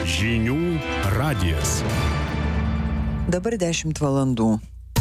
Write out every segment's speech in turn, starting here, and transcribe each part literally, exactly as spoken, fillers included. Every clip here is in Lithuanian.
Žinių radijas. Dabar dešimt valandų.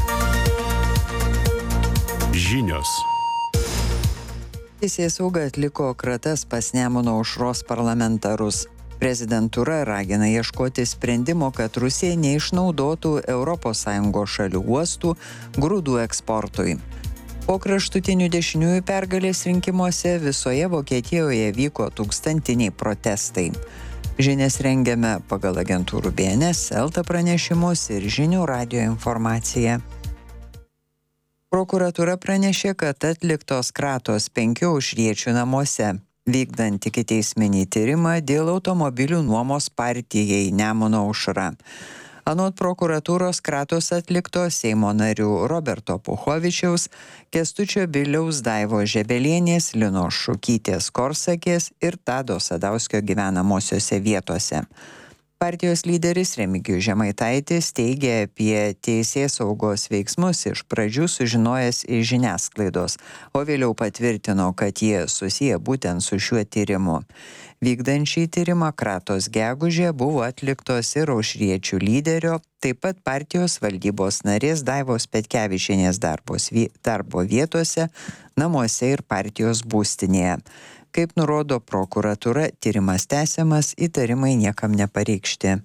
Žinios. Teisėsauga atliko kratas pas Nemuno aušros parlamentarus. Prezidentūra ragina ieškoti sprendimo, kad Rusija neišnaudotų Europos Sąjungos šalių uostų grūdų eksportui. Po kraštutinių dešiniųjų pergalės rinkimuose visoje Vokietijoje vyko tūkstantiniai protestai. Žinias rengiame pagal agentūrų B N S, Elta pranešimus ir Žinių radijo informaciją. Prokuratūra pranešė, kad atliktos kratos penkių aušriečių namuose, vykdant ikiteisminį tyrimą dėl automobilių nuomos partijai Nemuno aušra. Anot prokuratūros kratos atliktos Seimo narių Roberto Puchovičiaus, Kęstučio Biliaus, Daivos Žebelienės, Linos Šukytės Korsakės ir Tado Sadauskio gyvenamosiose vietose. Partijos lyderis Remigijus Žemaitaitis teigė apie teisėsaugos veiksmus iš pradžių sužinojęs iš žiniasklaidos, o vėliau patvirtino, kad jie susiję būtent su šiuo tyrimu. Vykdant šį tyrimą kratos gegužė buvo atliktos ir aušriečių lyderio, taip pat partijos valdybos narės Daivos Petkevičienės darbos, darbo vietose, namuose ir partijos būstinėje. Kaip nurodo prokuratūra, tyrimas tęsiamas, įtarimai niekam nepareikšti.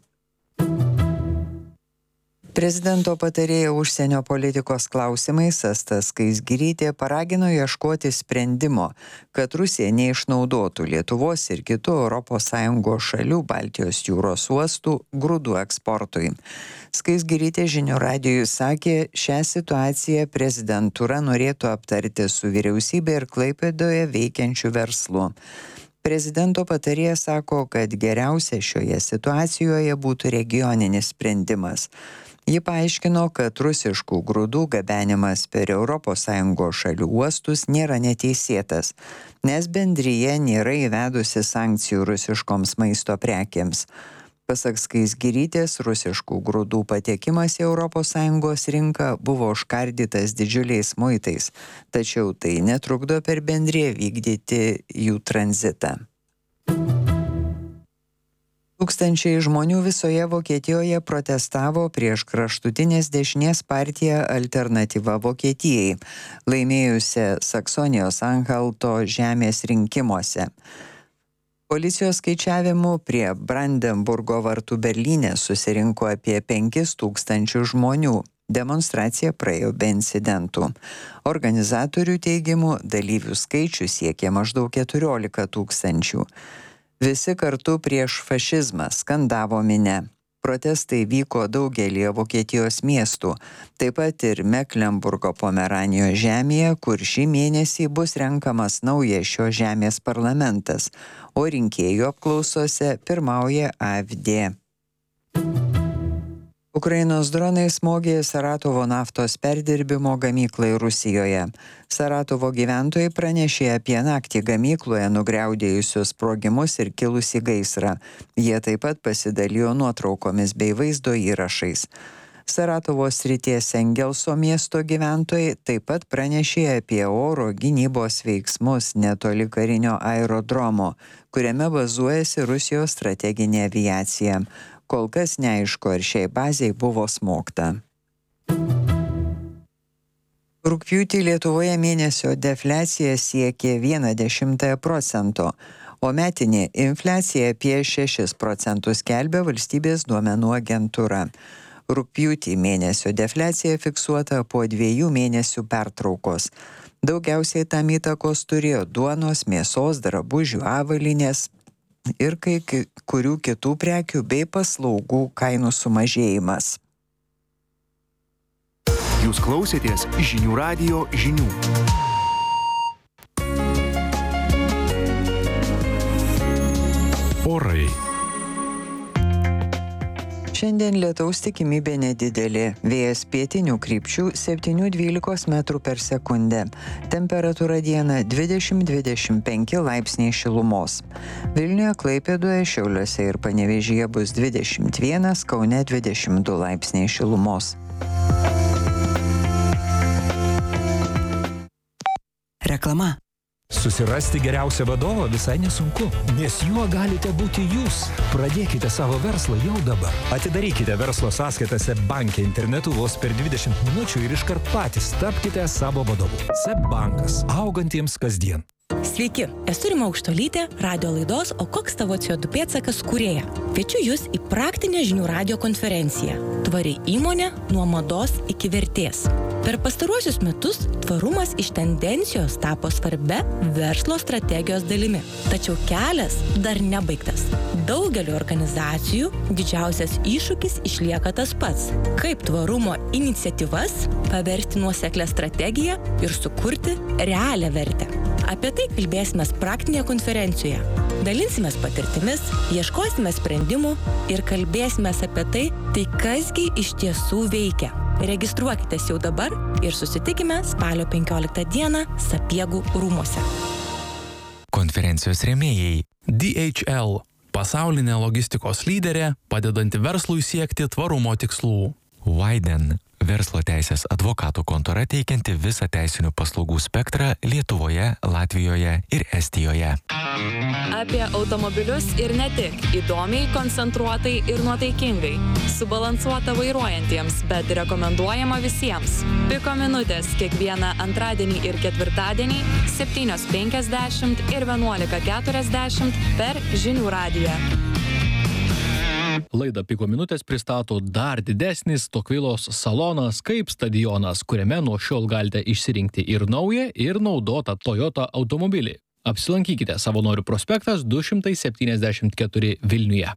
Prezidento patarėja užsienio politikos klausimais Asta Skaisgirytė paragino ieškoti sprendimo, kad Rusija neišnaudotų Lietuvos ir kitų Europos Sąjungos šalių Baltijos jūros uostų grūdų eksportui. Skaisgirytė Žinių radijui sakė, šią situaciją prezidentūra norėtų aptarti su vyriausybė ir Klaipėdoje veikiančių verslų. Prezidento patarėja sako, kad geriausia šioje situacijoje būtų regioninis sprendimas. Ji paaiškino, kad rusiškų grūdų gabenimas per Europos Sąjungos šalių uostus nėra neteisėtas, nes bendrija nėra įvedusi sankcijų rusiškoms maisto prekėms. Pasak Skaisgirytės, rusiškų grūdų patekimas į Europos Sąjungos rinką buvo užkardytas didžiuliais muitais, tačiau tai netrukdo per bendriją vykdyti jų tranzitą. Tūkstančiai žmonių visoje Vokietijoje protestavo prieš kraštutinės dešinės partiją Alternatyva Vokietijai, laimėjusią Saksonijos Anhalto žemės rinkimuose. Policijos skaičiavimu prie Brandenburgo vartų Berlyne susirinko apie penkis tūkstančius žmonių. Demonstracija praėjo be incidentų. Organizatorių teigimu, dalyvių skaičius siekė maždaug keturiolika tūkstančių. Visi kartu prieš fašizmą, skandavo minia. Protestai vyko daugelį Vokietijos miestų, taip pat ir Meklenburgo Pomeranijos žemėje, kur šį mėnesį bus renkamas naujas šios žemės parlamentas, o rinkėjų apklausose pirmauja A F D. Ukrainos dronai smogė Saratovo naftos perdirbimo gamyklai Rusijoje. Saratovo gyventojai pranešė apie naktį gamykloje nugriaudėjusius sprogimus ir kilusį gaisrą. Jie taip pat pasidalijo nuotraukomis bei vaizdo įrašais. Saratovo srities Engelso miesto gyventojai taip pat pranešė apie oro gynybos veiksmus netoli karinio aerodromo, kuriame bazuojasi Rusijos strateginė aviacija. Kol kas neaišku, ar šiai bazei buvo smogta. Rugpjūtį Lietuvoje mėnesio defliacija siekė vieną dešimtąją procento, o metinė infliacija apie šešis procentus skelbia valstybės duomenų agentūra. Rugpjūtį mėnesio defliacija fiksuota po dviejų mėnesių pertraukos. Daugiausiai tam įtakos turėjo duonos, mėsos, drabužių, avalynės ir kai kurių kitų prekių bei paslaugų kainų sumažėjimas. Jūs klausėtės Žinių radijo žinių. Orai. Šiandien lietaus tikimybė nedidelė, vėjas pietinių krypčių septyni dvylika metrų per sekundę. Temperatūra dieną dvidešimt dvidešimt penki laipsniai šilumos. Vilniuje, Klaipėdoje, Šiauliuose ir Panevėžyje bus dvidešimt vienas, Kaune dvidešimt du laipsniai šilumos. Reklama. Susirasti geriausią vadovą visai nesunku, nes juo galite būti jūs. Pradėkite savo verslą jau dabar. Atidarykite verslo sąskaitą SEB banke internetu vos per dvidešimt minučių ir iškart patys tapkite savo vadovu. SEB bankas. Augantiems kasdien. Sveiki, esu Rima Aukštuolytė, radio laidos O koks tavo C O du pėdsakas kūrėja. Kviečiu jūs į praktinę žinių radijo konferenciją Tvari įmonė nuo mados iki vertės. Per pastaruosius metus tvarumas iš tendencijos tapo svarbia verslo strategijos dalimi. Tačiau kelias dar nebaigtas. Daugeliu organizacijų didžiausias iššūkis išlieka tas pats. Kaip tvarumo iniciatyvas paversti nuoseklią strategiją ir sukurti realią vertę. Apie tai kalbėsime praktinėje konferencijoje. Dalinsimės patirtimis, ieškosime sprendimų ir kalbėsime apie tai, tai kasgi iš tiesų veikia. Registruokitės jau dabar ir susitikime spalio penkioliktą dieną Sapiegų rūmuose. Konferencijos rėmėjai D H L – pasaulinė logistikos lyderė, padedanti verslui siekti tvarumo tikslų. Widen – verslo teisės advokatų kontora teikianti visą teisinių paslaugų spektrą Lietuvoje, Latvijoje ir Estijoje. Apie automobilius ir ne tik. Įdomiai, koncentruotai ir nuotaikingai. Subalansuota vairuojantiems, bet rekomenduojama visiems. Piko minutės kiekvieną antradienį ir ketvirtadienį septynios penkiasdešimt ir vienuolika keturiasdešimt per Žinių radiją. Laidą Piko minutės pristato dar didesnis Tokvilos salonas kaip stadionas, kuriame nuo šiol galite išsirinkti ir naują, ir naudotą Toyota automobilį. Apsilankykite Savanorių prospektas du šimtai septyniasdešimt keturi Vilniuje.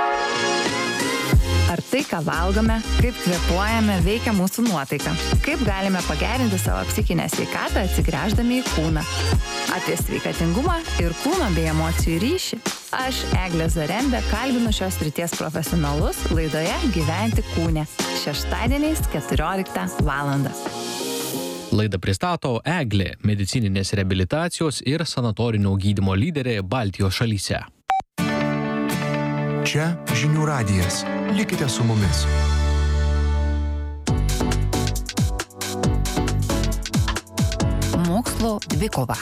Ar tai, ką valgome, kaip kvėpuojame, veikia mūsų nuotaiką? Kaip galime pagerinti savo psichinę sveikatą atsigręždami į kūną? Apie sveikatingumą ir kūno bei emocijų ryšį. Aš, Eglė Zarembė, kalbinu šios srities profesionalus laidoje Gyventi kūne. Šeštadieniais keturioliktą valandą. Laidą pristato Eglė, medicininės reabilitacijos ir sanatorinio gydymo lyderė Baltijos šalyse. Čia Žinių radijas. Likite su mumis. Mokslo dvikova.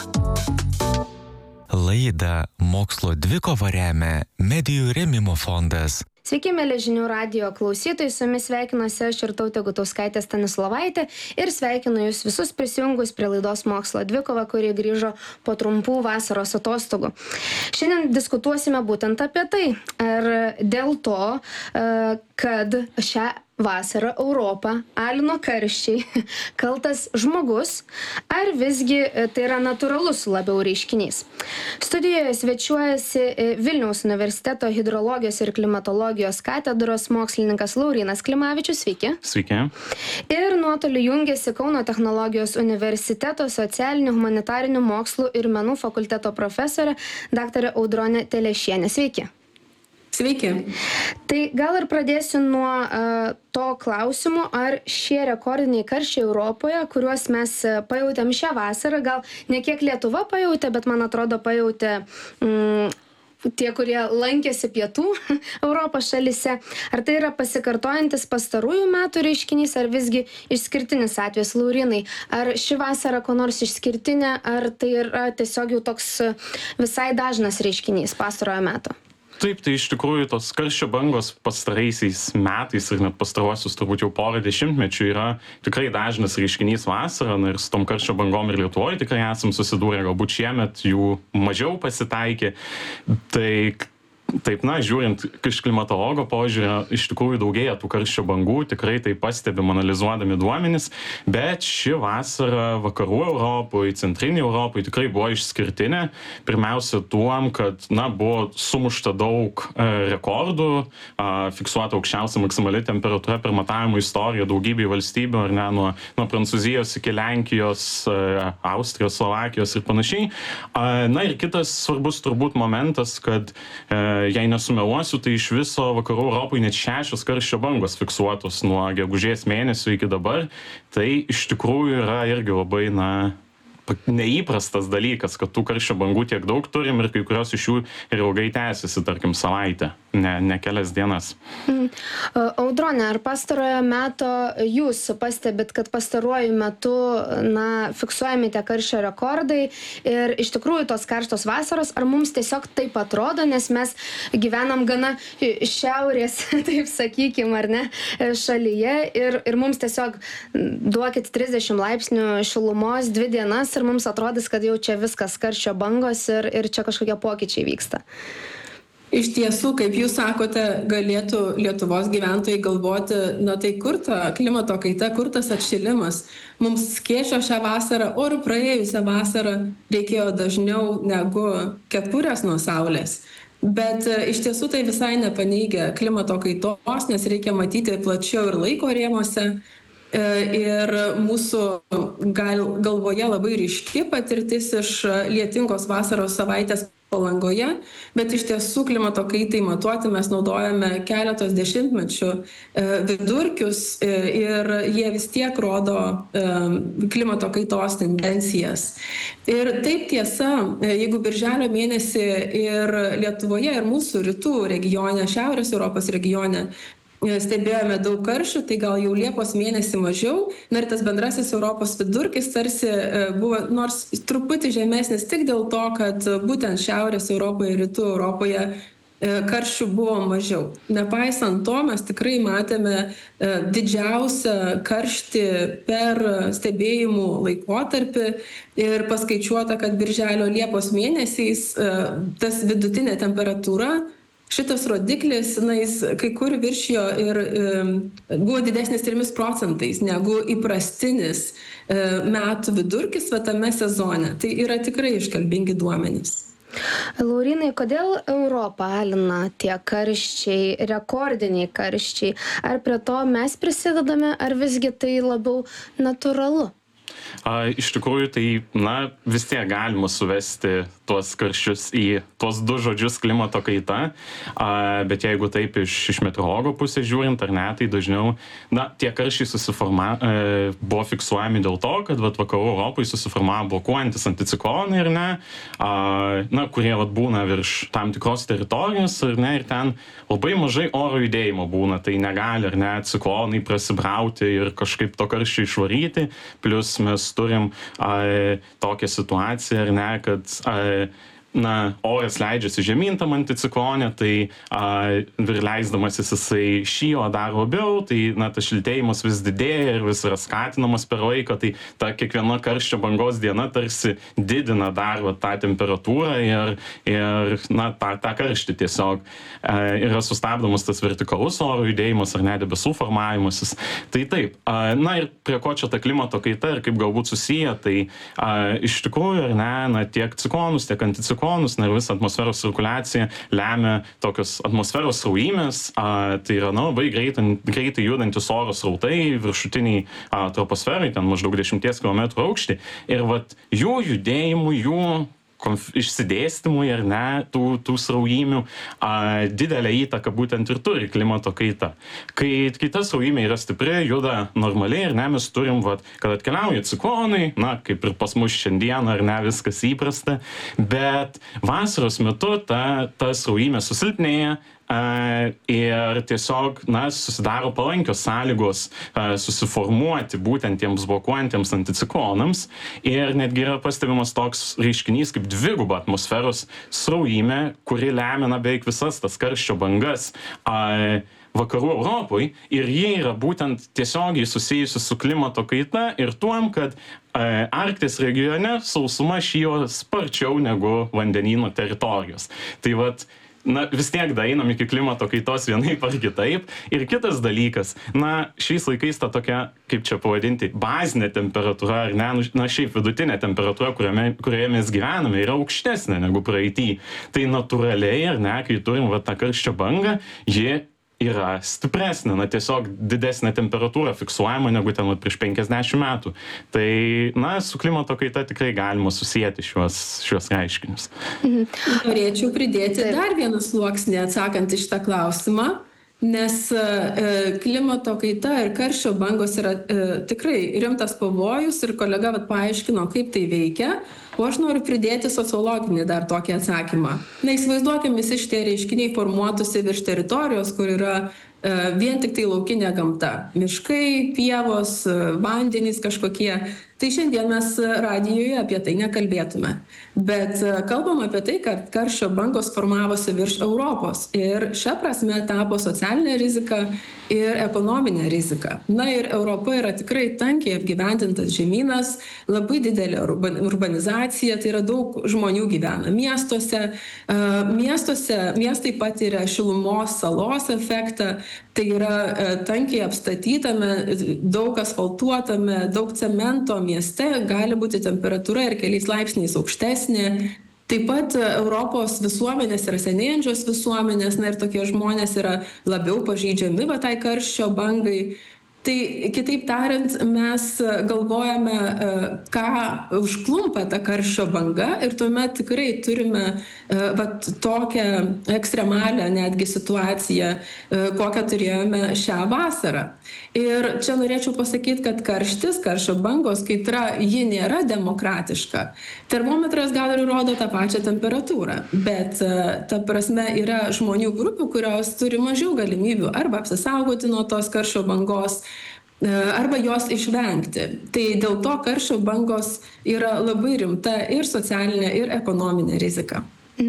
Laidą Mokslo dvikova remia Medijų rėmimo fondas. Sveiki, mėly Žinių radijo klausytojai, su jumis sveikinuosi aš Irtautė Gutauskaitė Stanislovaitė ir sveikinu jūs visus prisijungus prie laidos Mokslo dvikova, kuri grįžo po trumpų vasaros atostogų. Šiandien diskutuosime būtent apie tai, ar dėl to, kad šią vasarą Europą alino karščiai kaltas žmogus, ar visgi tai yra natūralus labiau reiškinys. Studijoje svečiuojasi Vilniaus universiteto hidrologijos ir klimatologijos katedros mokslininkas Laurynas Klimavičius. Sveiki. Sveiki. Ir nuotoliu jungiasi Kauno technologijos universiteto socialinių, humanitarinių mokslų ir menų fakulteto profesorė daktarė Audronė Telešienė. Sveiki. Sveiki. Tai gal ir pradėsiu nuo uh, to klausimo, ar šie rekordiniai karščiai Europoje, kuriuos mes pajautėm šią vasarą, gal ne kiek Lietuva pajautė, bet man atrodo pajautė mm, tie, kurie lankėsi pietų Europos šalyse, ar tai yra pasikartojantis pastarųjų metų reiškinys, ar visgi išskirtinis atvejis? Laurynai, ar ši vasara ko nors išskirtinė, ar tai yra tiesiog jau toks visai dažnas reiškinys pastarojo meto? Taip, tai iš tikrųjų tos karščio bangos pastaraisiais metais ir net pastaruosius turbūt jau porą dešimtmečių yra tikrai dažnas reiškinys vasarą, na ir su tom karščio bangom ir Lietuvoje tikrai esam susidūrę, galbūt šiemet jų mažiau pasitaikė. Tai taip, na, žiūrint iš klimatologo požiūrio, iš tikrųjų daugėja tų karščio bangų, tikrai tai pastebim analizuodami duomenis, bet ši vasara vakarų Europoje, centrinėje Europoje tikrai buvo išskirtinė. Pirmiausia tuom, kad, na, buvo sumušta daug e, rekordų, a, fiksuota aukščiausia maksimali temperatūra per matavimų istoriją daugybėje valstybių, ar ne, nuo, nuo Prancūzijos iki Lenkijos, e, Austrijos, Slovakijos ir panašiai. A, na ir kitas svarbus turbūt momentas, kad e, jei nesumeluosiu, tai iš viso vakarų Europoje net šešios karščio bangos fiksuotos nuo gegužės mėnesio iki dabar. Tai iš tikrųjų yra irgi labai, na, neįprastas dalykas, kad tų karščio bangų tiek daug turim ir kai kurios iš jų ir ilgai tęsiasi, tarkim, savaitę, ne, ne kelias dienas. Mm. Audronė, ar pastarojo meto jūs pastebit, kad pastaruoju metu na, fiksuojami tie karščio rekordai ir iš tikrųjų tos karštos vasaros, ar mums tiesiog taip atrodo, nes mes gyvenam gana šiaurės, taip sakykim, ar ne, šalyje ir, ir mums tiesiog duokit trisdešimt laipsnių šilumos dvi dienas ir mums atrodys, kad jau čia viskas karščio bangos ir, ir čia kažkokie pokyčiai vyksta. Iš tiesų, kaip jūs sakote, galėtų Lietuvos gyventojai galvoti, na tai kur ta klimato kaita, kur tas atšilimas. Mums skėčio šią vasarą, o ir praėjusią vasarą reikėjo dažniau negu kepurės nuo saulės. Bet iš tiesų tai visai nepaneigia klimato kaitos, nes reikia matyti plačiau ir laiko rėmuose. Ir mūsų gal, galvoje labai ryški patirtis iš lietingos vasaros savaitės Palangoje, bet iš tiesų klimato kaitai matuoti mes naudojame keletos dešimtmečių vidurkius ir jie vis tiek rodo klimato kaitos tendencijas. Ir taip tiesa, jeigu birželio mėnesį ir Lietuvoje, ir mūsų rytų regione, Šiaurės Europos regione, stebėjome daug karščių, tai gal jau Liepos mėnesį mažiau. Na ir tas bendrasis Europos vidurkis tarsi buvo nors truputį žemesnis tik dėl to, kad būtent Šiaurės Europoje ir Rytų Europoje karščių buvo mažiau. Nepaisant to, mes tikrai matėme didžiausią karštį per stebėjimų laikotarpį ir paskaičiuota, kad birželio Liepos mėnesiais tas vidutinė temperatūra, šitas rodiklis, na, jis kai kur viršijo ir e, buvo didesnis trimis procentais negu įprastinis e, metų vidurkis va tame sezone. Tai yra tikrai iškalbingi duomenys. Laurynai, kodėl Europą alina tie karščiai, rekordiniai karščiai? Ar prie to mes prisidedame, ar visgi tai labiau natūralu? A, iš tikrųjų, tai, na, vis tiek galima suvesti tuos karščius į tuos du žodžius klimato kaita, a, bet jeigu taip iš, iš meteorologo pusės žiūrint ar ne, tai dažniau, na, tie karščiai susiforma, e, buvo fiksuojami dėl to, kad vat, vakarų Europoje susiformavo blokuojantis anticiklonai, ar ne, a, na, kurie vat, būna virš tam tikros teritorijos, ar ne, ir ten labai mažai oro judėjimo būna, tai negali, ar ne, ciklonai prasibrauti ir kažkaip to karščio išvaryti, plus mes turim a, tokią situaciją, ar ne, kad a, na, oras leidžiasi žemyn tam anticiklone, tai a, ir leisdamasis jisai šyla dar labiau, tai na, tas šiltėjimas vis didėja ir vis yra skatinamas per laiką, tai ta kiekviena karščio bangos diena tarsi didina dar va, tą temperatūrą ir, ir na, tą, tą karštį tiesiog. A, yra sustabdomas tas vertikalus oro judėjimas ar ne debesų formavimasis. Tai taip, a, na ir prie ko čia ta klimato kaita ir kaip galbūt susiję, tai a, iš tikrųjų ar ne, na, tiek ciklonus, tiek anticiklonus, na ir visą atmosferos cirkuliaciją lemia tokios atmosferos sraujymės, a, tai yra na, labai greitai, greitai judantis oro srautai viršutiniai a, troposferai, ten maždaug dešimties kilometrų aukštį, ir vat jų judėjimų, jų konf, išsidėstymui ar ne, tų, tų sraujymių a, didelę įtaką būtent ir turi klimato kaita. Kai kita sraujymė yra stipri, juda normaliai ir ne, mes turim, vat, kad atkeliauja ciklonai, na, kaip ir pas mus šiandien ar ne, viskas įprasta, bet vasaros metu ta, ta sraujymė susilpnėja, Uh, ir tiesiog, na, susidaro palankios sąlygos uh, susiformuoti būtent tiems blokuojantiems anticiklonams ir netgi yra pastebimas toks reiškinys kaip dviguba atmosferos sraujymė, kuri lemia na, beveik visas tas karščio bangas uh, vakarų Europoje ir jie yra būtent tiesiogiai susijusi su klimato kaita ir tuom, kad uh, Arkties regione sausuma šyla sparčiau negu vandenyno teritorijos. Tai vat na, vis tiek daeinam iki klimato kaitos vienaip ar kitaip. Ir kitas dalykas, na, šiais laikais ta tokia, kaip čia pavadinti, bazinė temperatūra, ar ne, na, šiaip vidutinė temperatūra, kuriame, kurioje mes gyvename, yra aukštesnė negu praeity. Tai natūraliai, ar ne, kai turim va tą karščio bangą, ji yra stipresnė, na, tiesiog didesnė temperatūra fiksuojama negu ten prieš penkiasdešimt metų. Tai, na, su klimato kaita tikrai galima susijęti šios, šios reiškinius. Norėčiau pridėti dar vieną sluoksnį atsakant į šitą klausimą. nes klimato kaita ir karščio bangos yra tikrai rimtas pavojus ir kolega vat paaiškino, kaip tai veikia, o aš noriu pridėti sociologinį dar tokį atsakymą. Na, įsivaizduokime, visi šitie reiškiniai formuotųsi virš teritorijos, kur yra vien tik tai laukinė gamta. Miškai, pievos, vandenys kažkokie. Tai šiandien mes radijoje apie tai nekalbėtume. Bet kalbam apie tai, kad karščio bangos formavosi virš Europos ir šią prasme tapo socialinė rizika ir ekonominė rizika. Na ir Europa yra tikrai tankiai apgyvendintas žemynas, labai didelė urbanizacija, tai yra daug žmonių gyvena miestuose. Miestuose miestai patiria šilumos salos efektą, tai yra tankiai apstatytame, daug asfaltuotame, daug cemento mieste gali būti temperatūra ir keliais laipsniais aukštesnė. Taip pat Europos visuomenės yra senėjančios visuomenės, na ir tokie žmonės yra labiau pažeidžiami va tai karščio bangai. Tai kitaip tariant, mes galvojame, ką užklumpa ta karščio banga ir tuomet tikrai turime vat, tokią ekstremalią netgi situaciją, kokią turėjome šią vasarą. Ir čia norėčiau pasakyti, kad karštis, karščio bangos kaitra, ji nėra demokratiška. Termometras gal ir rodo tą pačią temperatūrą, bet ta prasme yra žmonių grupių, kurios turi mažiau galimybių arba apsisaugoti nuo tos karščio bangos, arba jos išvengti. Tai dėl to karščio bangos yra labai rimta ir socialinė, ir ekonominė rizika.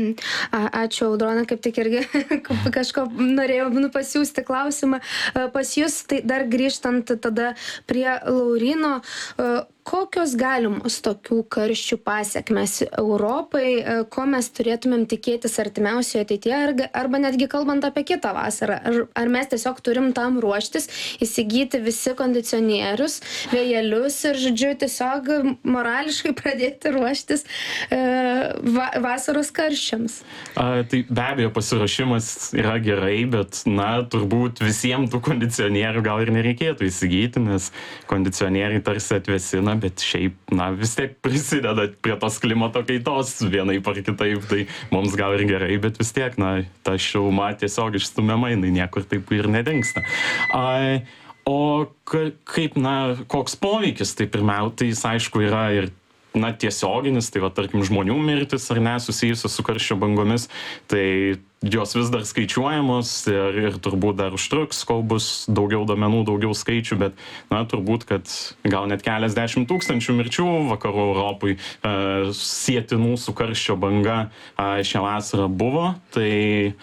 Ačiū, Audrona, kaip tik irgi kažko norėjau nu, pasiūsti klausimą pas jūs, tai dar grįžtant tada prie Lauryno, kokios galimos tokių karščių pasiekmes Europai, ko mes turėtumėm tikėtis artimiausioje ateityje, arba netgi kalbant apie kitą vasarą, ar, ar mes tiesiog turim tam ruoštis, įsigyti visi kondicionierius, vėjelius ir, žodžiu, tiesiog morališkai pradėti ruoštis e, va, vasaros karščiams? A, tai be abejo pasiruošimas yra gerai, bet, na, turbūt visiems tų kondicionierių gal ir nereikėtų įsigyti, nes kondicionieriai tarsi atvesina, bet šiaip, na, vis tiek prisideda prie tos klimato kaitos vienaip ar kitaip, tai mums gal ir gerai, bet vis tiek, na, ta šiluma tiesiog išstumiama, jinai niekur taip ir nedingsta. A, o kaip, na, koks poveikis, tai pirmiausia, tai jis aišku yra ir, na, tiesioginis, tai va, tarkim, žmonių mirtis ar ne, susijusios su karščio bangomis, tai jos vis dar skaičiuojamos ir, ir turbūt dar užtruks, kol bus daugiau duomenų, daugiau skaičių, bet, na, turbūt, kad gal net keliasdešimt tūkstančių mirčių vakarų Europui e, sietinų su karščio banga e, šią vasarą buvo, tai,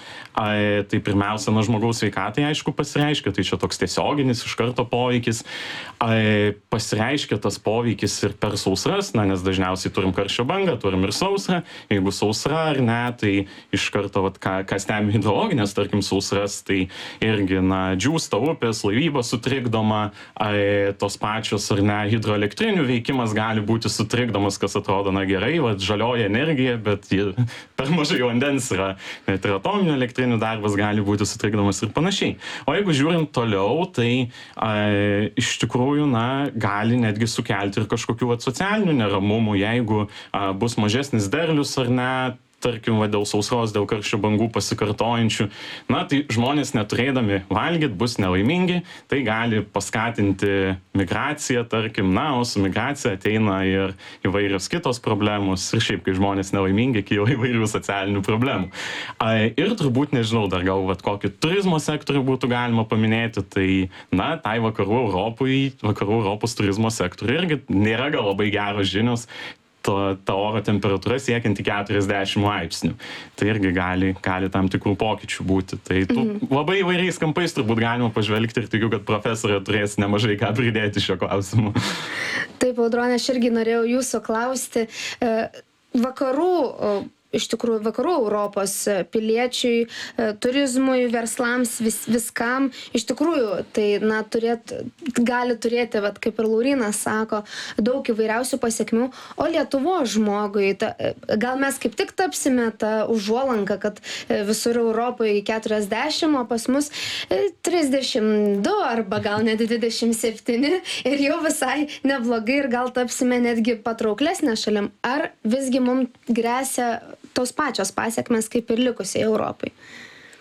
e, tai pirmiausia, na, žmogaus sveikatai, aišku, pasireiškia, tai čia toks tiesioginis iš karto poveikis, e, pasireiškia tas poveikis ir per sausras, na, nes dažniausiai turim karščio bangą, turim ir sausrą, jeigu sausra ar ne, tai iš karto, vat, ką kas stebim hidrologinės, tarkim, sausras, tai irgi, na, džiūsta upės, laivyba sutrikdoma, e, tos pačios, ar ne, hidroelektrinių veikimas gali būti sutrikdomas, kas atrodo, na, gerai, va, žalioji energija, bet ji, per mažai vandens yra, net ir atominių elektrinių darbas gali būti sutrikdomas ir panašiai. O jeigu žiūrint toliau, tai e, iš tikrųjų, na, gali netgi sukelti ir kažkokių va, socialinių neramumų, jeigu a, bus mažesnis derlius, ar ne, tarkim, va, dėl sausros, dėl karščio bangų pasikartojančių, na, tai žmonės neturėdami valgyt bus nelaimingi, tai gali paskatinti migraciją, tarkim, na, o su migracija ateina ir įvairios kitos problemos ir šiaip, kai žmonės nelaimingi, kyla įvairių socialinių problemų. Ir turbūt, nežinau, dar gal vat, kokį turizmo sektorių būtų galima paminėti, tai, na, tai vakarų Europai, vakarų Europos turizmo sektoriui irgi nėra gal labai geros žinios, ta oro temperatūra siekianti keturiasdešimt laipsnių. Tai irgi gali, gali tam tikrų pokyčių būti. Tai tų, mm. labai įvairiais kampais turbūt galima pažvelgti ir tikiu, kad profesorė turės nemažai ką pridėti šio klausimu. Taip, Audronė, aš irgi norėjau jūsų klausti. Vakarų iš tikrųjų vakarų Europos piliečiui, turizmui, verslams, vis, viskam, iš tikrųjų tai, na, turėt, gali turėti, vat, kaip ir Laurynas sako, daug įvairiausių pasiekmių, o Lietuvos žmogui, ta, gal mes kaip tik tapsime tą užuolanką, kad visur Europoje keturiasdešimt, o pas mus trisdešimt du arba gal net dvidešimt septyni ir jau visai neblogai ir gal tapsime netgi patrauklesnė šalim. Ar visgi mums gresia tos pačios pasiekmes kaip ir likusiai Europai?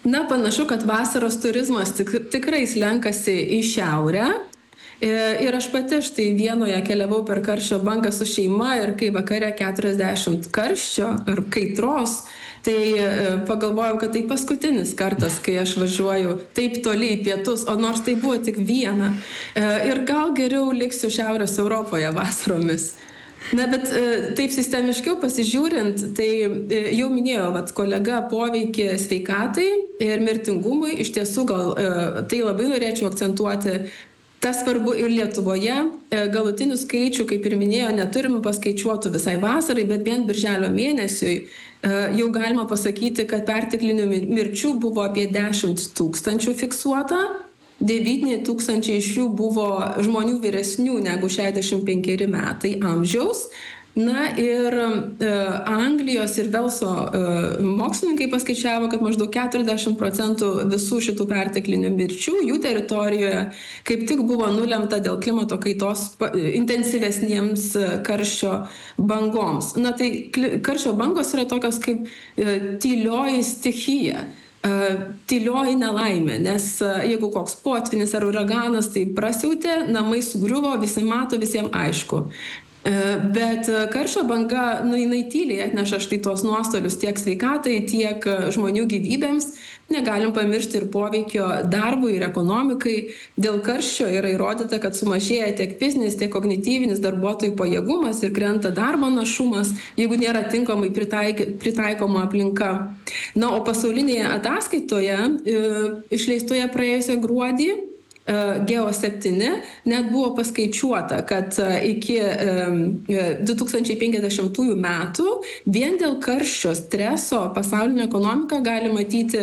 Na, panašu, kad vasaros turizmas tik, tikrai slenkasi į šiaurę. Ir aš pati štai Vienoje keliavau per karščio bangą su šeima ir kai vakare keturiasdešimt karščio ar kaitros, tai pagalvojau, kad tai paskutinis kartas, kai aš važiuoju taip toli į pietus, o nors tai buvo tik viena. Ir gal geriau liksiu Šiaurės Europoje vasaromis. Na, bet taip sistemiškiau pasižiūrint, tai jau minėjau, vat, kolega, poveikį sveikatai ir mirtingumui. Iš tiesų, gal tai labai norėčiau akcentuoti. Tas svarbu ir Lietuvoje. Galutinių skaičių, kaip ir minėjo, neturime paskaičiuotų visai vasarai, bet vien birželio mėnesiui jau galima pasakyti, kad perteklinių mirčių buvo apie dešimt tūkstančių fiksuota. devyni tūkstančiai iš jų buvo žmonių vyresnių negu šešiasdešimt penkeri metai amžiaus. Na ir e, Anglijos ir Velso e, mokslininkai paskaičiavo, kad maždaug keturiasdešimt procentų visų šitų perteklinių mirčių jų teritorijoje kaip tik buvo nulemta dėl klimato kaitos intensyvesniems karščio bangoms. Na tai karščio bangos yra tokios kaip e, tylioji stichija. Tylioji nelaimė, nes jeigu koks potvynis ar uraganas tai prasiautė, namai sugriuvo, visi mato, visiems aišku. Bet karščio banga, nu, jinai tyliai atneša štai tuos nuostolius tiek sveikatai, tiek žmonių gyvybėms. Negalim pamiršti ir poveikio darbui ir ekonomikai. Dėl karščio yra įrodyta, kad sumažėja tiek fizinis, tiek kognityvinis darbuotojų pajėgumas ir krenta darbo našumas, jeigu nėra tinkamai pritaik, pritaikoma aplinka. Na, o pasaulinėje ataskaitoje, išleistoje praėjusią gruodį, Geo septyni, net buvo paskaičiuota, kad iki du tūkstančiai penkiasdešimtųjų metų vien dėl karščio streso pasaulinė ekonomika gali matyti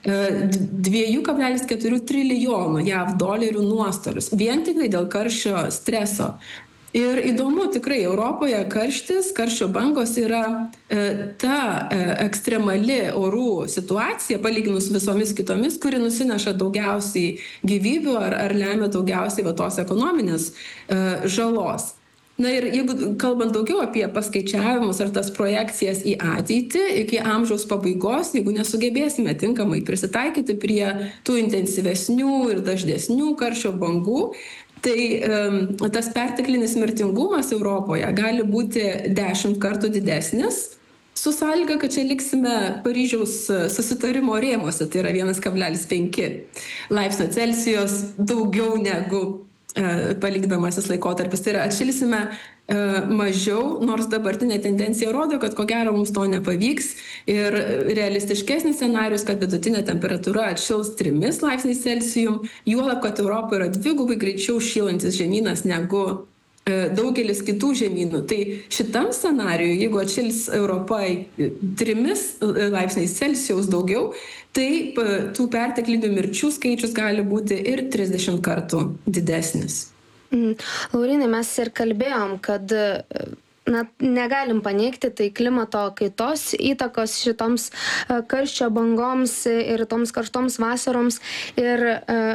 du kablelis keturi trilijonų JAV dolerių nuostolius. Vien tik dėl karščio streso. Ir įdomu, tikrai Europoje karštis, karščio bangos yra e, ta e, ekstremali orų situacija, palyginus visomis kitomis, kuri nusineša daugiausiai gyvybių ar, ar lemia daugiausiai va, tos ekonominės e, žalos. Na ir jeigu kalbant daugiau apie paskaičiavimus ar tas projekcijas į ateitį, iki amžiaus pabaigos, jeigu nesugebėsime tinkamai prisitaikyti prie tų intensyvesnių ir dažnesnių karščio bangų, tai um, tas perteklinis mirtingumas Europoje gali būti dešimt kartų didesnis, su sąlyga, kad čia liksime Paryžiaus susitarimo rėmuose, tai yra vienas kablelis penki laipsnio Celsijaus daugiau negu e, palikdamasis laikotarpis. Tai yra atšilsime e, mažiau, nors dabartinė tendencija rodo, kad ko gero mums to nepavyks. Ir realistiškesnis scenarius, kad vidutinė temperatūra atšils trimis laipsniais Celsium, juolab, kad Europoje yra dvigubai greičiau šylantis žemynas negu e, daugelis kitų žemynų. Tai šitam scenariui, jeigu atšils Europai trimis laipsniais Celsijaus daugiau, tai e, tų perteklinių mirčių skaičius gali būti ir trisdešimt kartų didesnis. Mm. Laurinai, mes ir kalbėjom, kad na, negalim paneigti tai klimato kaitos įtakos šitoms karščio bangoms ir toms karštoms vasaroms. Ir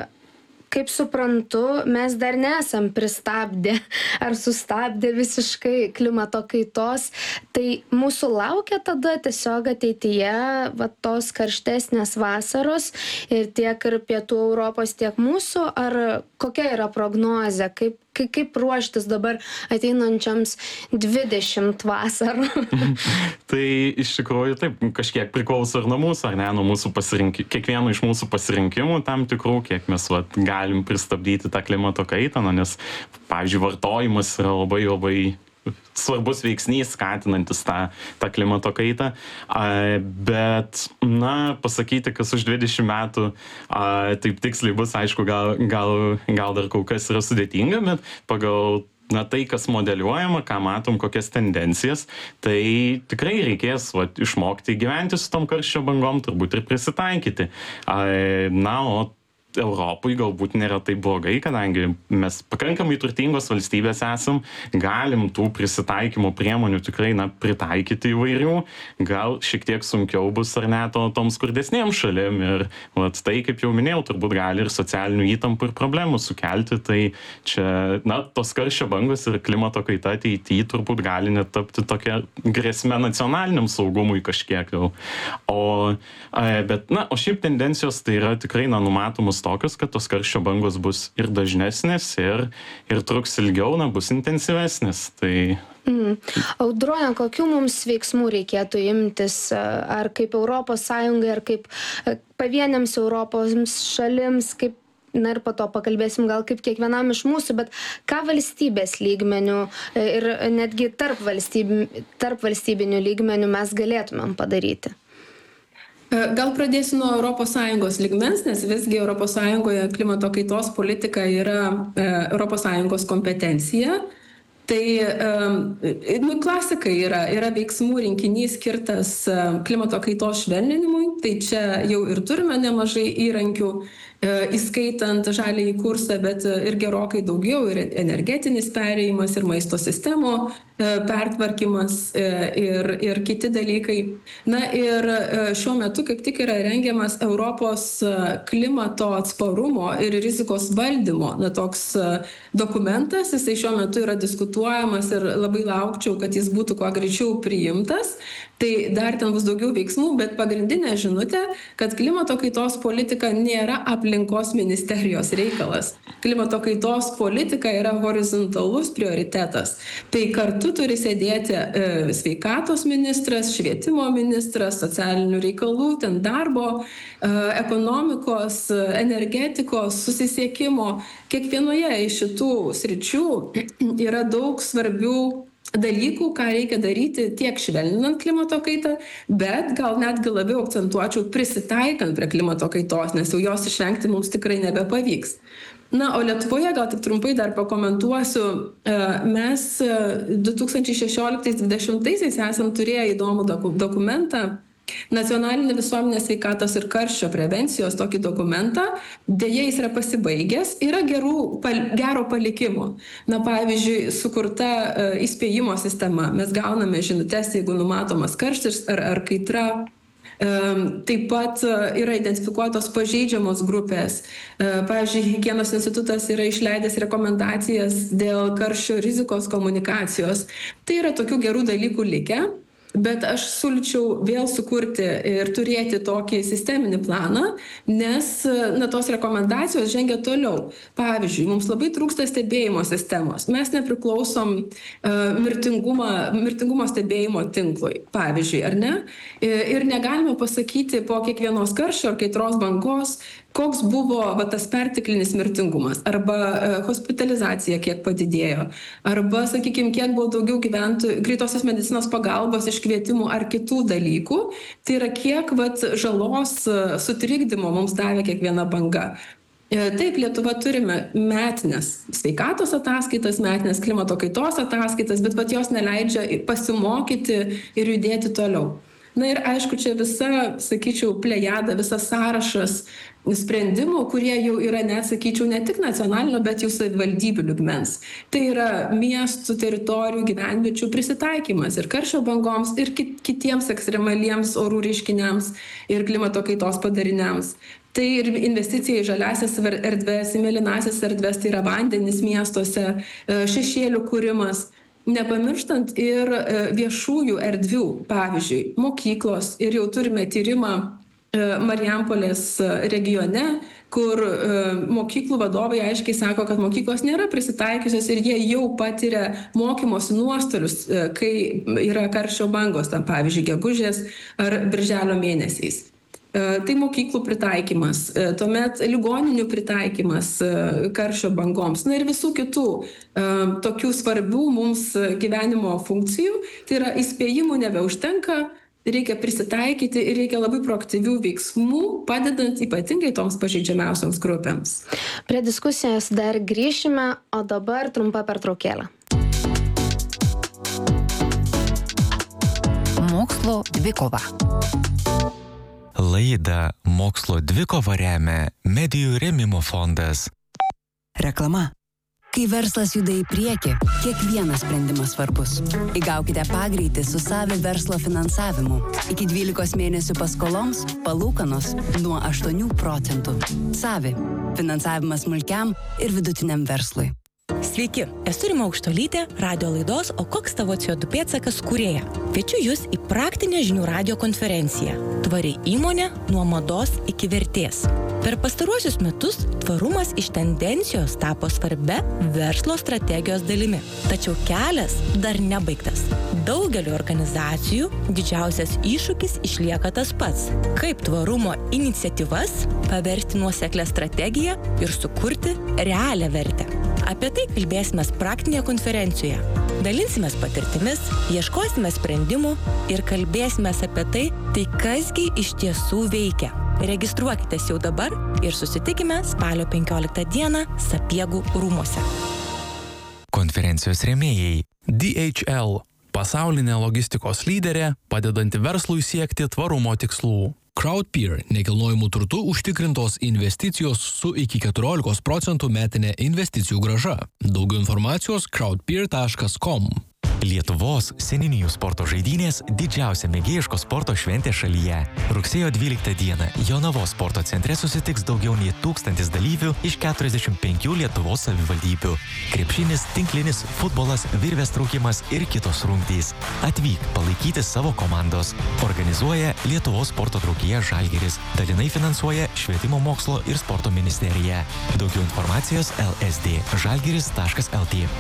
kaip suprantu, mes dar nesam pristabdę ar sustabdę visiškai klimato kaitos. Tai mūsų laukia tada tiesiog ateityje va, tos karštesnės vasaros ir tiek ir pietų Europos, tiek mūsų, ar kokia yra prognozė, kaip kaip ruoštis dabar ateinančiams dvidešimt vasarų? Tai iš tikrųjų taip, kažkiek priklauso ir nuo mūsų, ar ne, nuo mūsų pasirinkimų, kiekvieno iš mūsų pasirinkimų tam tikrų, kiek mes vat, galim pristabdyti tą klimato kaitą, nes, pavyzdžiui, vartojimas yra labai labai svarbus veiksnys, skatinantis tą, tą klimato kaitą. A, bet, na, pasakyti, kas už dvidešimt metų a, taip tiksliai bus, aišku, gal, gal, gal dar kol kas yra sudėtinga, bet pagal na, tai, kas modeliuojama, ką matom, kokias tendencijas, tai tikrai reikės va, išmokti gyventi su tom karščio bangom, turbūt ir prisitaikyti. A, na, o Europai galbūt nėra taip blogai, kadangi mes pakankamai turtingos valstybės esam, galim tų prisitaikymo priemonių tikrai, na, pritaikyti įvairių, gal šiek tiek sunkiau bus ar ne to, tom skurdesnėm šalim ir vat, tai, kaip jau minėjau, turbūt gali ir socialinių įtampų ir problemų sukelti, tai čia, na, tos karščio bangos ir klimato kaita ateityje turbūt gali net tapti tokia grėsme nacionaliniam saugumui kažkiek jau. O, bet, na, o šiaip tendencijos tai yra tikrai, na, numatomos tokios, kad tos karščio bangos bus ir dažnesnės, ir, ir truks ilgiau, na, bus intensyvesnės. Tai... Mm. Audrone, kokių mums veiksmų reikėtų imtis, ar kaip Europos Sąjungai, ar kaip pavieniams Europos šalims, kaip, na ir po to pakalbėsim gal kaip kiekvienam iš mūsų, bet ką valstybės lygmenių ir netgi tarp, valstyb, tarp valstybinių lygmenių mes galėtumėm padaryti? Gal pradėsiu nuo Europos Sąjungos lygmens, nes visgi Europos Sąjungoje klimato kaitos politika yra Europos Sąjungos kompetencija. Tai nu, klasika yra, yra veiksmų rinkinys skirtas klimato kaitos švelninimui, tai čia jau ir turime nemažai įrankių, įskaitant žaliąjį kursą, bet ir gerokai daugiau, ir energetinis perėjimas, ir maisto sistemų pertvarkymas ir, ir kiti dalykai. Na ir šiuo metu kaip tik yra rengiamas Europos klimato atsparumo ir rizikos valdymo, na, toks dokumentas, jisai šiuo metu yra diskutuojamas ir labai laukčiau, kad jis būtų kuo greičiau priimtas. Tai dar ten bus daugiau veiksmų, bet pagrindinė žinutė, kad klimato kaitos politika nėra aplinkos ministerijos reikalas. Klimato kaitos politika yra horizontalus prioritetas. Tai kartu turi sėdėti e, sveikatos ministras, švietimo ministras, socialinių reikalų, ten darbo, e, ekonomikos, energetikos, susisiekimo. Kiekvienoje iš šitų sričių yra daug svarbių dalykų, ką reikia daryti tiek švelninant klimato kaitą, bet gal netgi labiau akcentuočiau prisitaikant prie klimato kaitos, nes jau jos išvengti mums tikrai nebepavyks. Na, o Lietuvoje gal tik trumpai dar pakomentuosiu, mes du tūkstančiai šešioliktais dvidešimtaisiais esam turėję įdomų dokumentą, Nacionalinė visuomenės sveikatos ir karščio prevencijos tokį dokumentą, dėja jis yra pasibaigęs, yra gerų, pal, gero palikimo. Na, pavyzdžiui, sukurta uh, įspėjimo sistema. Mes gauname žinutes, jeigu numatomas karštis ar, ar kaitra. Um, taip pat uh, yra identifikuotos pažeidžiamos grupės. Uh, pavyzdžiui, Higienos institutas yra išleidęs rekomendacijas dėl karščio rizikos komunikacijos. Tai yra tokių gerų dalykų likę. Bet aš siūlyčiau vėl sukurti ir turėti tokį sisteminį planą, nes na, tos rekomendacijos žengia toliau. Pavyzdžiui, mums labai trūksta stebėjimo sistemos. Mes nepriklausom uh, mirtingumą, mirtingumo stebėjimo tinklui, pavyzdžiui, ar ne? Ir negalime pasakyti po kiekvienos karščio ar kaitros bangos, koks buvo va, tas perteklinis mirtingumas, arba e, hospitalizacija kiek padidėjo, arba, sakykime, kiek buvo daugiau gyventojų, greitosios medicinos pagalbos iškvietimų ar kitų dalykų. Tai yra kiek vat, žalos sutrikdymo mums davė kiekviena banga. E, taip, Lietuva turime metinės sveikatos ataskaitas, metinės klimato kaitos ataskaitas, bet vat, jos neleidžia pasimokyti ir judėti toliau. Na ir aišku, čia visa, sakyčiau, plejada, visas sąrašas sprendimų, kurie jau yra, net, sakyčiau, ne tik nacionalinio, bet jau savivaldybių lygmens. Tai yra miestų, teritorijų, gyvenviečių prisitaikymas ir karščio bangoms, ir kitiems ekstremaliems orų reiškiniams ir klimato kaitos padariniams. Tai ir investicija į žaliasias erdves, į mėlynasias erdves, tai yra vandenis miestuose, šešėlių kūrimas. Nepamirštant ir viešųjų erdvių, pavyzdžiui, mokyklos, ir jau turime tyrimą Marijampolės regione, kur mokyklų vadovai aiškiai sako, kad mokyklos nėra prisitaikiusios ir jie jau patiria mokymosi nuostolius, kai yra karščio bangos, tam, pavyzdžiui, gegužės ar birželio mėnesiais. Tai mokyklų pritaikymas, tuomet ligoninių pritaikymas karščio bangoms, na ir visų kitų tokių svarbių mums gyvenimo funkcijų. Tai yra įspėjimų nebeužtenka, reikia prisitaikyti ir reikia labai proaktyvių veiksmų, padedant ypatingai toms pažeidžiamiausioms grupėms. Prie diskusijos dar grįšime, o dabar trumpa pertraukėlė. Mokslo dvikova. Laidą Mokslo dvikova remia Medijų rėmimo fondas. Reklama. Kai verslas juda į priekį, kiekvienas sprendimas svarbus. Įgaukite pagreitį su Savi verslo finansavimu. Iki dvylikos mėnesių paskoloms palūkanos nuo aštuonių procentų. Savi. Finansavimas smulkiam ir vidutiniam verslui. Sveiki, esu Rima Aukštuolytė, radio laidos O koks tavo C O du pėdsakas kūrėja. Kviečiu jūs į praktinę žinių radio konferenciją. Tvari įmonė nuo mados iki vertės. Per pastaruosius metus tvarumas iš tendencijos tapo svarbia verslo strategijos dalimi. Tačiau kelias dar nebaigtas. Daugeliu organizacijų didžiausias iššūkis išlieka tas pats. Kaip tvarumo iniciatyvas paversti nuoseklią strategiją ir sukurti realią vertę. Apie tai kalbėsime praktinėje konferencijoje. Dalinsimės patirtimis, ieškosime sprendimų ir kalbėsime apie tai, tai kasgi iš tiesų veikia. Registruokitės jau dabar ir susitikime spalio penkioliktą dieną Sapiegų rūmuose. Konferencijos rėmėjai D H L – pasaulinė logistikos lyderė, padedanti verslui siekti tvarumo tikslų. Crowdpeer – nekilnojamų turtų užtikrintos investicijos su iki keturiolikos procentų metinė investicijų grąža. Daugiau informacijos crowdpeer taškas com. Lietuvos seniūnijų sporto žaidynės – didžiausia mėgėjiško sporto šventė šalyje. Rugsėjo dvyliktą dieną Jonavos sporto centre susitiks daugiau nei tūkstantis dalyvių iš keturiasdešimt penkių Lietuvos savivaldybių. Krepšinis, tinklinis, futbolas, virvės traukimas ir kitos rungtys. Atvyk palaikyti savo komandos. Organizuoja Lietuvos sporto draugija Žalgiris. Dalinai finansuoja Švietimo mokslo ir sporto ministerija. Daugiau informacijos L S D žalgiris taškas L T.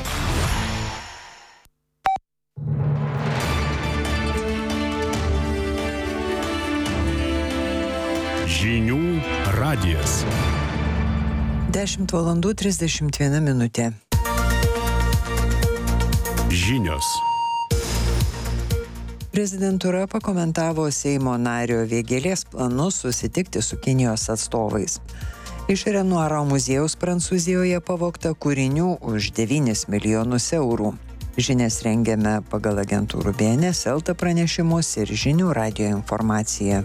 Žinių radijas. dešimt valandų trisdešimt viena minutė. Žinios. Prezidentūra pakomentavo Seimo nario Vėgėlės planus susitikti su Kinijos atstovais. Iš Renoiro muziejaus Prancūzijoje pavogta kūrinių už devynis milijonus eurų. Žinias rengiame pagal agentūrų B N S, Elta pranešimus ir Žinių radijo informaciją.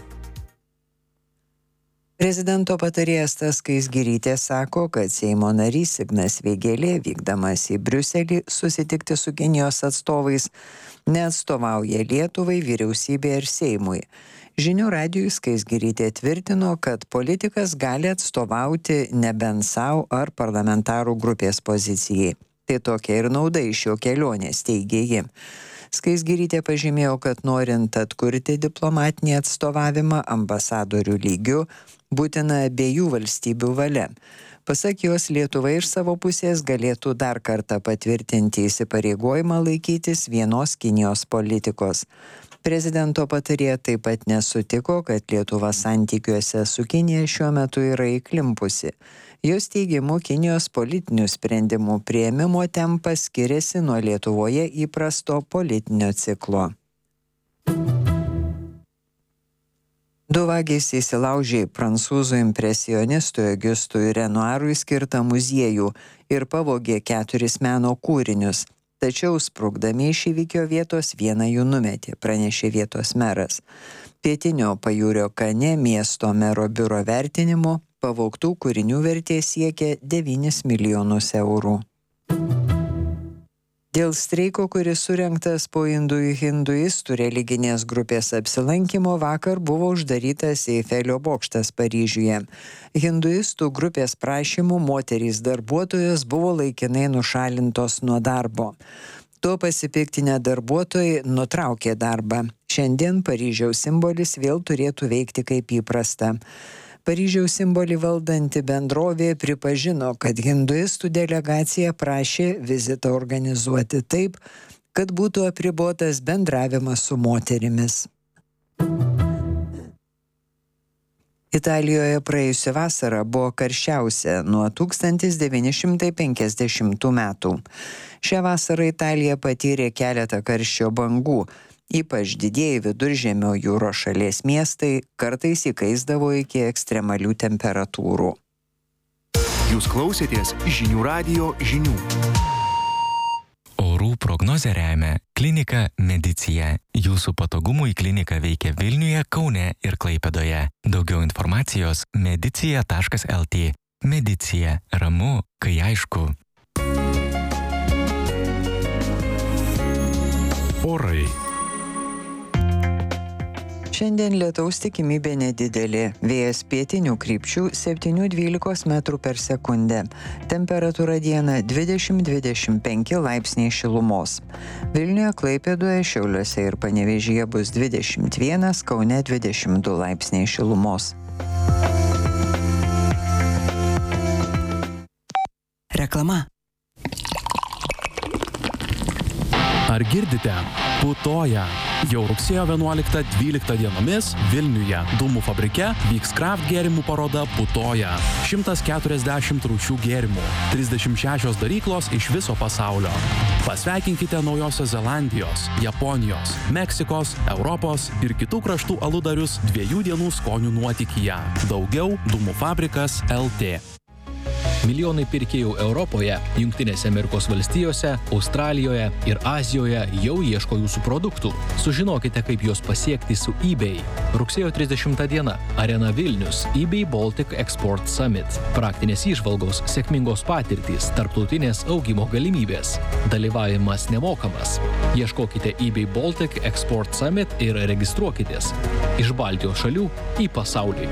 Prezidento patarėjas Tas Skaisgirytė sako, kad Seimo narys Ignas Vėgėlė, vykdamas į Briuselį susitikti su Kinijos atstovais, neatstovauja Lietuvai, vyriausybei ir Seimui. Žinių radijui Skaisgirytė tvirtino, kad politikas gali atstovauti nebent savo ar parlamentarų grupės pozicijai. Tai tokia ir nauda iš jo kelionės, teigė ji. Skaisgirytė pažymėjo, kad norint atkurti diplomatinį atstovavimą ambasadorių lygių, būtina abiejų valstybių valia. Pasak jos, Lietuva iš savo pusės galėtų dar kartą patvirtinti įsipareigojimą laikytis vienos Kinijos politikos. Prezidento patarėja taip pat nesutiko, kad Lietuva santykiuose su Kinija šiuo metu yra įklimpusi. Jos teigimu, Kinijos politinių sprendimų priėmimo tempas skiriasi nuo Lietuvoje įprasto politinio ciklo. Du vagys įsilaužė į prancūzų impresionistui Augustui Renoirui skirtą muziejų ir pavogė keturis meno kūrinius. Tačiau sprukdami iš įvykio vietos vieną jų numetė, pranešė vietos meras. Pietinio pajūrio Kane miesto mero biuro vertinimu pavogtų kūrinių vertė siekia devynis milijonus eurų. Dėl streiko, kuris surengtas po indų hinduistų religinės grupės apsilankymo, vakar buvo uždarytas Eifelio bokštas Paryžiuje. Hinduistų grupės prašymų moterys darbuotojos buvo laikinai nušalintos nuo darbo. Tuo pasipiktinę darbuotojai nutraukė darbą. Šiandien Paryžiaus simbolis vėl turėtų veikti kaip įprasta. Paryžiaus simbolį valdanti bendrovė pripažino, kad hinduistų delegacija prašė vizitą organizuoti taip, kad būtų apribotas bendravimas su moterimis. Italijoje praėjusią vasarą buvo karščiausia nuo tūkstantis devyni šimtai penkiasdešimtų metų. Šią vasarą Italija patyrė keletą karščio bangų. Ypač didieji viduržemio jūros šalies miestai kartais įkaisdavo iki ekstremalių temperatūrų. Jūs klausėtės Žinių radijo žinių. Orų Orų prognozę remia klinika Medicija. Jūsų patogumui klinika veikia Vilniuje, Kaune ir Klaipėdoje. Daugiau informacijos medicija taškas lt. Medicija. Ramu, kai aišku. Orai. Šiandien lietaus tikimybė nedidelė. Vėjas pietinių krypčių septyni dvylika metrų per sekundę. Temperatūra dieną dvidešimt dvidešimt penki laipsniai šilumos. Vilniuje, Klaipėdoje, Šiauliuose ir Panevėžyje bus dvidešimt vienas, Kaune dvidešimt du laipsniai šilumos. Reklama. Ar girdite? Putoja. Jau rugsėjo vienuoliktą dvyliktą dienomis Vilniuje Dūmų fabrike vyks kraft gėrimų paroda Putoja. šimtas keturiasdešimt rūšių gėrimų, trisdešimt šešios daryklos iš viso pasaulio. Pasveikinkite Naujosios Zelandijos, Japonijos, Meksikos, Europos ir kitų kraštų aludarius dviejų dienų skonių nuotykyje. Daugiau Dūmų fabrikas L T. Milijonai pirkėjų Europoje, Jungtinėse Amerikos valstijose, Australijoje ir Azijoje jau ieško jūsų produktų. Sužinokite, kaip juos pasiekti su eBay. Rugsėjo trisdešimtą diena. Arena Vilnius. eBay Baltic Export Summit. Praktinės įžvalgos, sėkmingos patirtys, tarptautinės augimo galimybės. Dalyvavimas nemokamas. Ieškokite eBay Baltic Export Summit ir registruokitės. Iš Baltijos šalių į pasaulį.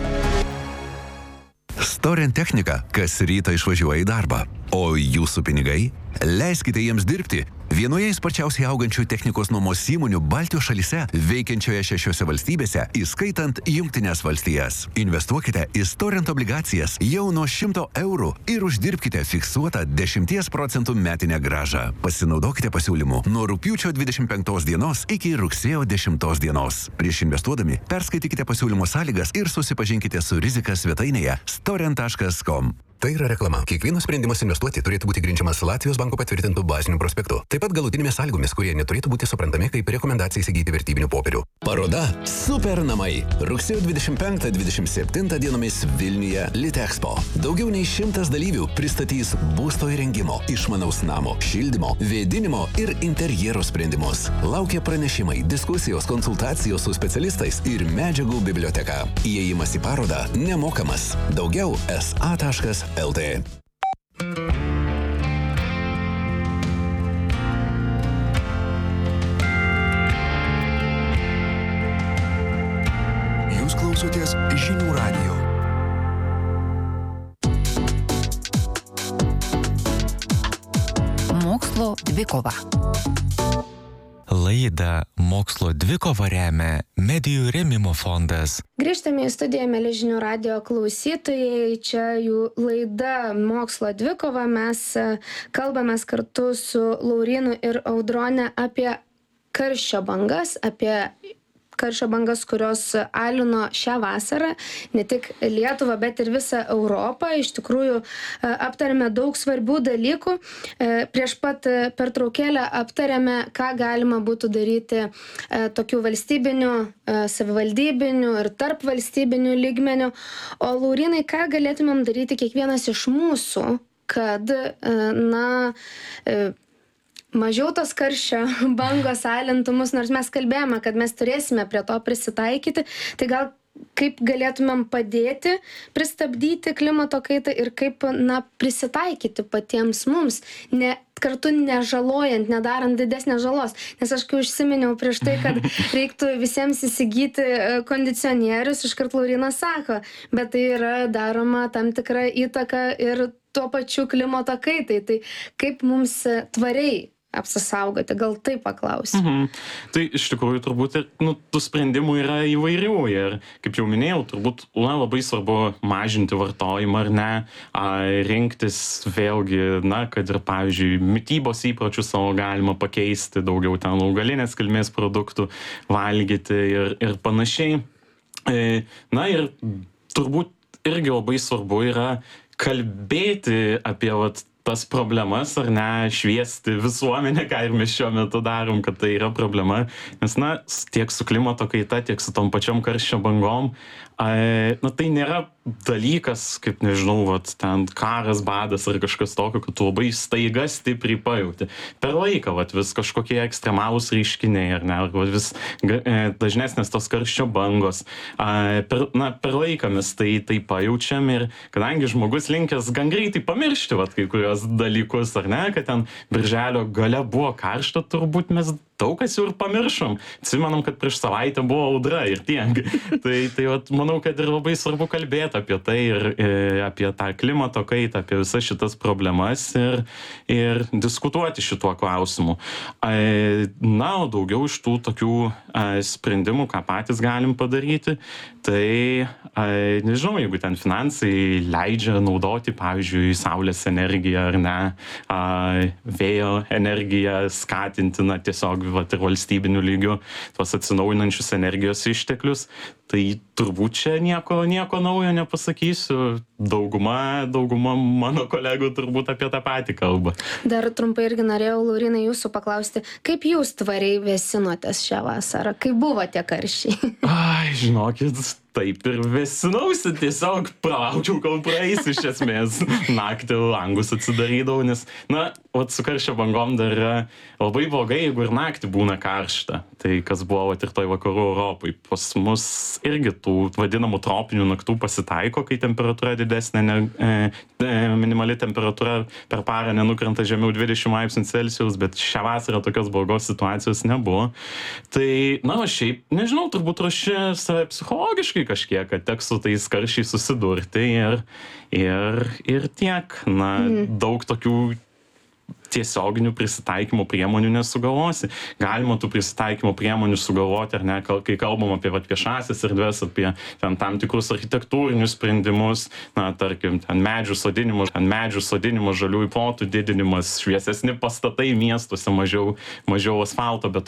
Storent technika kas rytą išvažiuoja į darbą, o jūsų pinigai? Leiskite jiems dirbti. Vienoje sparčiausiai augančių technikos nuomos įmonių Baltijos šalyse, veikiančioje šešiose valstybėse, įskaitant Jungtines valstijas. Investuokite į Storent obligacijas jau nuo šimto eurų ir uždirbkite fiksuotą dešimties procentų metinę grąžą. Pasinaudokite pasiūlymu nuo rugpjūčio dvidešimt penktos dienos iki rugsėjo dešimtos dienos. Prieš investuodami perskaitykite pasiūlymo sąlygas ir susipažinkite su rizika svetainėje storent taškas com. Tai yra reklama. Kiekvienas sprendimas investuoti turėtų būti grindžiamas Latvijos banko patvirtintų bazinių prospektų. Taip pat galutinėmis sąlygomis, kurie neturėtų būti suprantami kaip rekomendacija įsigyti vertybinių popierių. Paroda Super namai. Rugsėjo dvidešimt penktą dvidešimt septintą dienomis Vilniuje Litexpo. Daugiau nei šimtas dalyvių pristatys būsto įrengimo, išmanaus namo, šildymo, vėdinimo ir interjero sprendimus. Laukia pranešimai, diskusijos, konsultacijos su specialistais ir medžiagų biblioteka. Įėjimas į parodą nemokamas. Daugiau es a taškas lt. Jūs klausotės Žinių radijo. Mokslo dvikova. Laidą Mokslo dvikova remia Medijų rėmimo fondas. Grįžtame į studiją, mėly Žinių radijo klausytojai. Čia jų laida Mokslo dvikova. Mes kalbamės kartu su Laurynu ir Audrone apie karščio bangas, apie karščio bangas, kurios alino šią vasarą, ne tik Lietuvą, bet ir visą Europą. Iš tikrųjų, aptarėme daug svarbių dalykų. Prieš pat pertraukėlę aptarėme, ką galima būtų daryti tokių valstybinių, savivaldybinių ir tarp valstybinių lygmenių. O Laurynai, ką galėtumėm daryti kiekvienas iš mūsų, kad, na, mažiau tos karščio bangos alintų mus, nors mes kalbėjome, kad mes turėsime prie to prisitaikyti, tai gal kaip galėtumėm padėti pristabdyti klimato kaitą ir kaip, na, prisitaikyti patiems mums, ne, kartu nežalojant, nedarant didesnės žalos. Nes aš kai užsiminiau prieš tai, kad reiktų visiems įsigyti kondicionierius, iškart Laurynas sako, bet tai yra daroma tam tikra įtaka ir tuo pačiu klimato kaitai. Tai kaip mums tvariai apsisaugoti, gal taip paklausiu. Mhm. Tai iš tikrųjų turbūt nu, tų sprendimų yra įvairių ir, kaip jau minėjau, turbūt na, labai svarbu mažinti vartojimą ar ne, a, rinktis vėlgi, na, kad ir, pavyzdžiui, mitybos įpročius savo galima pakeisti, daugiau ten augalinės kilmės produktų valgyti ir, ir panašiai. E, na ir turbūt irgi labai svarbu yra kalbėti apie vat, tas problemas, ar ne, šviesti visuomenę, ką ir mes šiuo metu darom, kad tai yra problema. Nes, na, tiek su klimato kaita, tiek su tom pačiom karščio bangom, na tai nėra dalykas, kaip nežinau, vat, ten karas, badas ar kažkas tokio, kad tu labai staiga stipriai pajauti. Per laiką vat, vis kažkokie ekstremalūs reiškiniai, ar ne, ar vis dažnesnės tos karščio bangos. Per, na, per laiką mes tai, tai pajaučiam ir kadangi žmogus linkęs gan greitai pamiršti vat, kai kurios dalykus, ar ne, kad ten birželio gale buvo karšta, turbūt mes daug kas jau ir pamiršom. Atsimenam, kad prieš savaitę buvo audra ir tiek. tai tai vat, manau, kad ir labai svarbu kalbėti apie tai ir, ir apie tą klimato kaitą, apie visas šitas problemas ir, ir diskutuoti šituo klausimu. Na, o daugiau iš tų tokių sprendimų, ką patys galim padaryti, tai nežinau, jeigu ten finansai leidžia naudoti, pavyzdžiui, saulės energiją ar ne, vėjo energiją skatinti, na, tiesiog vat, ir valstybiniu lygiu tuos atsinaujinančius energijos išteklius, tai turbūt čia nieko, nieko naujo nepasakysiu. Dauguma, dauguma mano kolegų turbūt apie tą patį kalba. Dar trumpai irgi norėjau, Laurinai, jūsų paklausti, kaip jūs tvariai vėsinotės šią vasarą? Kaip buvo tie karščiai? Ai, žinokit, taip ir vėsinausi, tiesiog pralaukiau, kol praeis iš esmės. Naktį langus atsidarydavau, nes, na, vat su karščio bangom dar yra labai blogai, jeigu ir naktį būna karšta. Tai kas buvo vat ir toj vakarų Europai. Pas mus irgi tų vadinamų tropinių naktų pasitaiko, kai temperatūra didesnė, ne, e, minimali temperatūra per parą nenukrenta žemiau dvidešimt laipsnių Celsijaus, bet šią vasarą tokios blogos situacijos nebuvo. Tai, na, šiaip, nežinau, turbūt ruoši save psichologiškai kažkiek, kad teks su tais karščiai susidurti ir, ir, ir tiek. Na, mm. daug tokių tiesioginių prisitaikymo priemonių nesugalvosi. Galima tų prisitaikymo priemonių sugalvoti, ar ne, kai kalbam apie vat, viešasias erdves, apie ten, tam tikrus architektūrinius sprendimus, na, tarkim, ten medžių sodinimo, ten medžių sodinimo, žaliųjų plotų didinimas, šviesesni pastatai miestuose, mažiau, mažiau asfalto, betono